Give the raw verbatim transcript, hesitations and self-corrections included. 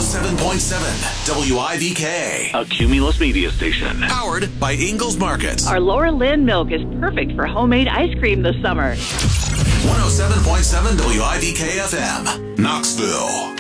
seven point seven W I V K. A Cumulus media station. Powered by Ingalls Market. Our Laura Lynn milk is perfect for homemade ice cream this summer. one oh seven point seven W I V K F M, Knoxville.